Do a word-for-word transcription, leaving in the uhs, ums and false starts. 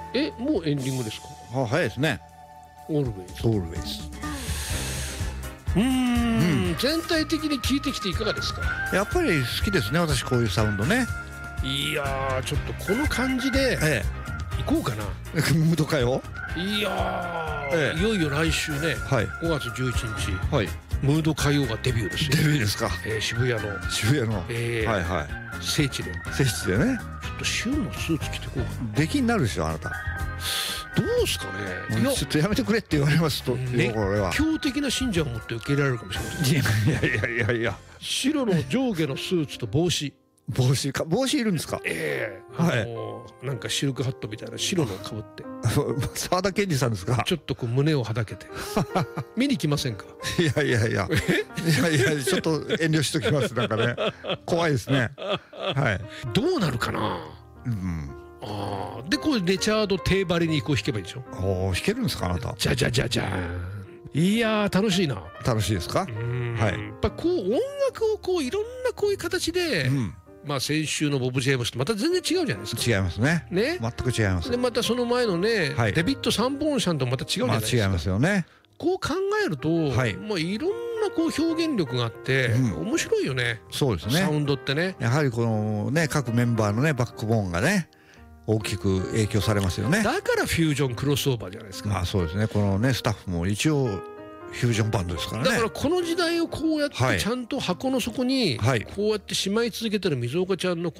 え、もうエンディングですか？ あ、早いですね。 オールウェイズ。 オールウェイズ。 うーん、全体的に聞いてきていかがですか？ やっぱり好きですね、私こういうサウンドね。 いやー、ちょっとこの感じでえ行こうかな。 え、ムード歌謡。 いやー、 ええいよいよ来週ね、 はいごがつじゅういちにち、 はい。 ムード歌謡がデビューですよ。 デビューですか。 えー渋谷の、 渋谷の、 えーはいはい、 聖地で、ちょ聖地でね。 っと旬のスーツ着てこうかな。 出来になるでしょあなた。 どうですかね。いや、 ちょっとやめてくれって言われますと、 ね、 これは。 強的な信者を持って受け入れられるかもしれません。 いやいやいやいや。 白の上下のスーツと帽子。 帽子か、帽子いるんですか。 ええ、あのーなんかシルクハットみたいな白のかぶって、 沢田研二さんですか。 ちょっとこう胸をはだけて見に来ませんか？ いやいやいや。いやいや、ちょっと遠慮しときます。なんかね、怖いですね。はい。 どうなるかな。 うん。 ああ、でこうレチャード・テーバリにこう弾けばいいでしょ。 おお、弾けるんですかあなた。 じゃじゃじゃじゃーん。いやー楽しいな。 楽しいですか。はい。 やっぱこう音楽をこういろんなこういう形で、 うん。 まあ先週のボブ・ジェームスとまた全然違うじゃないですか。 違いますね。 ね。 全く違います。 でまたその前のね、 はいデビッド・サンボーンシャンともまた違うじゃないですか。 まあ違いますよね。 こう考えると、 はいまあいろんなこう表現力があって、 うん面白いよね。 そうですサウね。 ンドってね。 やはりこのね、各メンバーのね、バックボーンがね、大きく影響されますよね。 だからフュージョンクロスオーバーじゃないですか。 まあそうですね。このね、スタッフも一応フュージョンバンドですからね。 だからこの時代をこうやってはいちゃんと箱の底にはいこうやってしまい続けてる水岡ちゃんの